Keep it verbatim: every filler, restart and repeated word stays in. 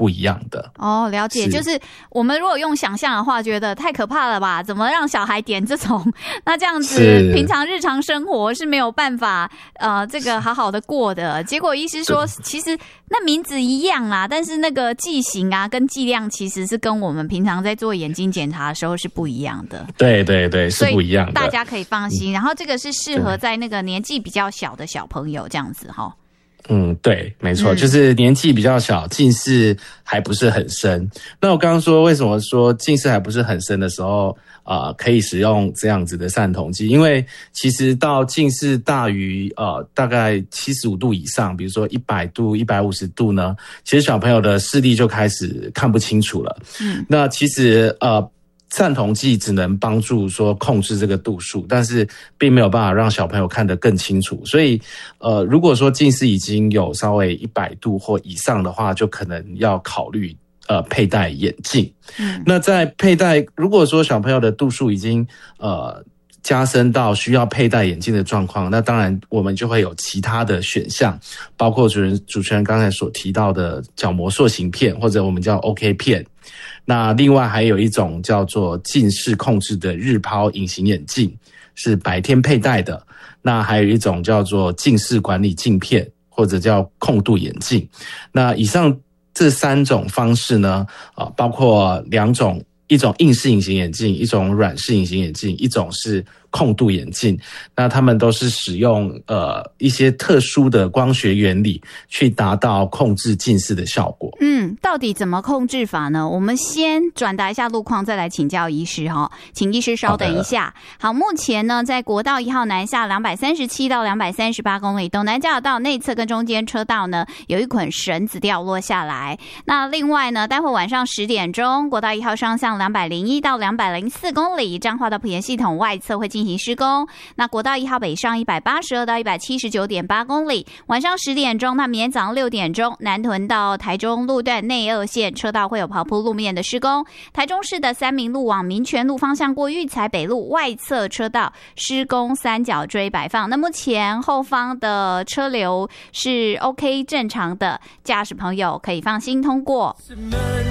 不一样的。 哦，了解， 是就是我们如果用想象的话，觉得太可怕了吧？怎么让小孩点这种？那这样子，平常日常生活是没有办法呃这个好好的过的。结果医师说，其实那名字一样啦，但是那个剂型啊跟剂量其实是跟我们平常在做眼睛检查的时候是不一样的。 对对对，是不一样的， 大家可以放心。然后这个是适合在那个年纪比较小的小朋友这样子哈。 嗯，对，没错， 嗯， 就是年纪比较小，近视还不是很深。那我刚刚说为什么说近视还不是很深的时候，呃，可以使用这样子的散瞳剂？因为其实到近视大于呃大概七十五度以上，比如说一百度、一百五十度呢，其实小朋友的视力就开始看不清楚了。嗯，那其实呃。散瞳剂只能帮助说控制这个度数，但是并没有办法让小朋友看得更清楚。所以，呃，如果说近视已经有稍微一百度或以上的话，就可能要考虑呃佩戴眼镜。嗯，那在佩戴，如果说小朋友的度数已经呃加深到需要佩戴眼镜的状况，那当然我们就会有其他的选项，包括主人主持人刚才所提到的角膜塑形片，或者我们叫 O K 片。那另外还有一种叫做近视控制的日抛隐形眼镜，是白天佩戴的。那还有一种叫做近视管理镜片，或者叫控度眼镜。那以上这三种方式呢，啊，包括两种，一种硬式隐形眼镜，一种软式隐形眼镜，一种是控度眼镜。那他们都是使用呃一些特殊的光学原理去达到控制近视的效果。 嗯，到底怎么控制法呢？我们先转达一下路况，再来请教医师哈。请医师稍等一下。好，好，目前呢，在国道一号南下两百三十七到两百三十八公里，东南交流道内侧跟中间车道呢，有一捆绳子掉落下来。那另外呢，待会晚上十点钟，国道一号双向两百零一到两百零四公里，彰化到埔盐系统外侧会进行施工。那国道一号北上一百八十二到一百七十九点八公里，晚上十点钟，那明天早上六点钟，南屯到台中路段内二线车道会有刨铺路面的施工。台中市的三民路往民权路方向过育才北路外侧车道施工三角锥摆放。那目前后方的车流是 OK 正常的，驾驶朋友可以放心通过。